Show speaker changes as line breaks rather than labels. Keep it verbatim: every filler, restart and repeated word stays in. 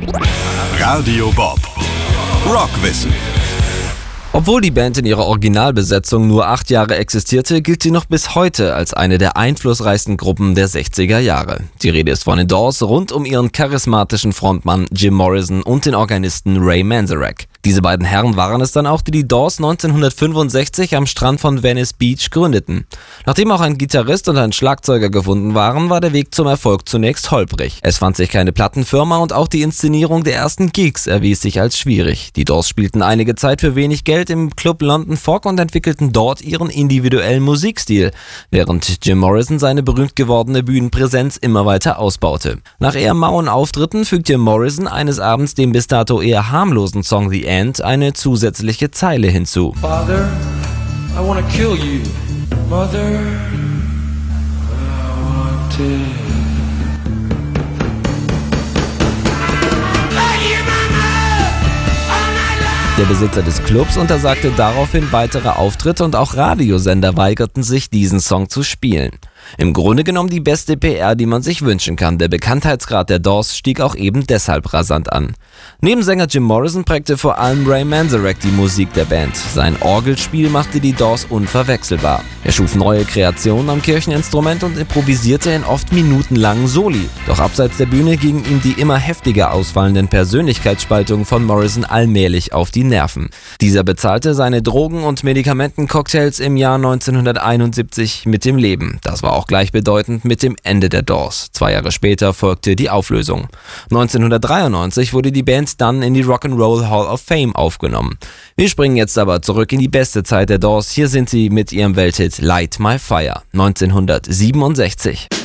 Radio Bob. Rockwissen.
Obwohl die Band in ihrer Originalbesetzung nur acht Jahre existierte, gilt sie noch bis heute als eine der einflussreichsten Gruppen der sechziger Jahre. Die Rede ist von den Doors rund um ihren charismatischen Frontmann Jim Morrison und den Organisten Ray Manzarek. Diese beiden Herren waren es dann auch, die die Doors neunzehnhundertfünfundsechzig am Strand von Venice Beach gründeten. Nachdem auch ein Gitarrist und ein Schlagzeuger gefunden waren, war der Weg zum Erfolg zunächst holprig. Es fand sich keine Plattenfirma und auch die Inszenierung der ersten Gigs erwies sich als schwierig. Die Doors spielten einige Zeit für wenig Geld im Club London Fog und entwickelten dort ihren individuellen Musikstil, während Jim Morrison seine berühmt gewordene Bühnenpräsenz immer weiter ausbaute. Nach eher mauen Auftritten fügte Morrison eines Abends dem bis dato eher harmlosen Song The End eine zusätzliche Zeile hinzu.
Father, I wanna kill you. Mother, I want to.
Der Besitzer des Clubs untersagte daraufhin weitere Auftritte und auch Radiosender weigerten sich, diesen Song zu spielen. Im Grunde genommen die beste P R, die man sich wünschen kann. Der Bekanntheitsgrad der Doors stieg auch eben deshalb rasant an. Neben Sänger Jim Morrison prägte vor allem Ray Manzarek die Musik der Band. Sein Orgelspiel machte die Doors unverwechselbar. Er schuf neue Kreationen am Kircheninstrument und improvisierte in oft minutenlangen Soli. Doch abseits der Bühne gingen ihm die immer heftiger ausfallenden Persönlichkeitsspaltungen von Morrison allmählich auf die Nerven. Dieser bezahlte seine Drogen- und Medikamentencocktails im Jahr neunzehnhunderteinundsiebzig mit dem Leben. Das war auch gleichbedeutend mit dem Ende der Doors. Zwei Jahre später folgte die Auflösung. neunzehnhundertdreiundneunzig wurde die Band dann in die Rock'n'Roll Hall of Fame aufgenommen. Wir springen jetzt aber zurück in die beste Zeit der Doors. Hier sind sie mit ihrem Welthit Light My Fire neunzehnhundertsiebenundsechzig.